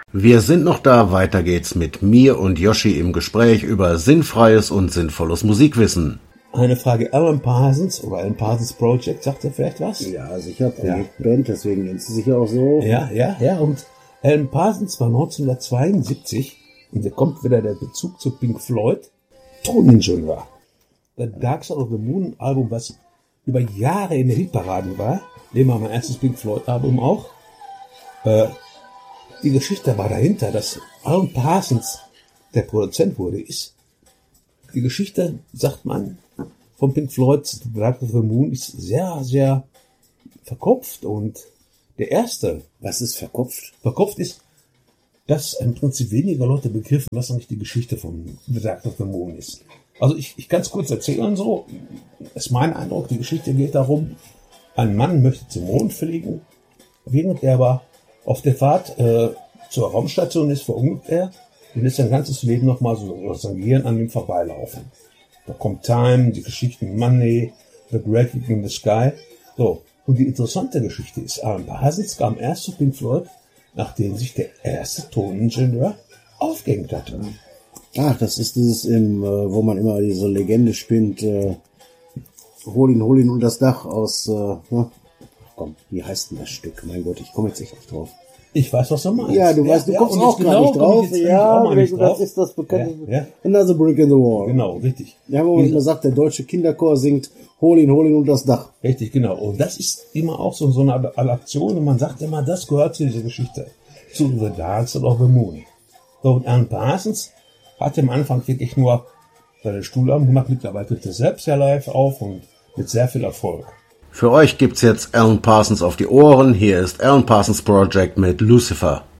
Wir sind noch da, weiter geht's mit mir und Yoshi im Gespräch über sinnfreies und sinnvolles Musikwissen. Eine Frage, Alan Parsons oder Alan Parsons Project, sagt er vielleicht was? Ja, sicher, Projektband, deswegen nennt sie sich ja auch so. Ja, und Alan Parsons war 1972, und da kommt wieder der Bezug zu Pink Floyd, Toningenieur. Das Dark Side of the Moon Album, was über Jahre in der Hitparaden war, nehmen wir mein erstes Pink Floyd Album auch, die Geschichte war dahinter, dass Alan Parsons der Produzent wurde, ist die Geschichte, sagt man, von Pink Floyd's Dark of the Moon ist sehr, sehr verkopft, und der erste... Was ist verkopft? Verkopft ist, dass im Prinzip weniger Leute begriffen, was eigentlich die Geschichte von Dark of the Moon ist. Also ich kann es kurz erzählen so, ist mein Eindruck, die Geschichte geht darum, ein Mann möchte zum Mond fliegen, während er aber auf der Fahrt zur Raumstation ist, verunglückt er und lässt sein ganzes Leben nochmal so sein Gehirn an ihm vorbeilaufen. Da kommt Time, die Geschichten Money, The Great Gig in the Sky. So, und die interessante Geschichte ist, Alan Parsons kam erst zu Pink Floyd, nachdem sich der erste Toningenieur aufgehängt hatte. Ach, das ist dieses, wo man immer diese Legende spinnt, hol ihn und das Dach aus, komm, wie heißt denn das Stück? Mein Gott, ich komme jetzt echt nicht drauf. Ich weiß, was du meinst. Ja, du weißt, du kommst auch gar nicht drauf. Ja, das ist das bekannte Another Brick in the Wall. Genau, richtig. Ja, wo man immer sagt, der deutsche Kinderchor singt, hol ihn und das Dach. Richtig, genau. Und das ist immer auch so eine Adaption, und man sagt immer, das gehört zu dieser Geschichte. Zu The Dark Side of the Moon. So, und Alan Parsons hat am Anfang wirklich nur seine Stuhlarbeit gemacht, mittlerweile tritt er selbst ja live auf und mit sehr viel Erfolg. Für euch gibt's jetzt Alan Parsons auf die Ohren. Hier ist Alan Parsons Project mit Lucifer.